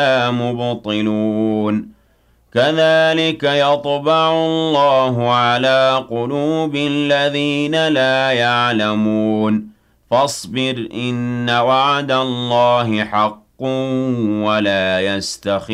مبطلون كذلك يطبع الله على قلوب الذين لا يعلمون فاصبر إن وعد الله حق ولا يستخف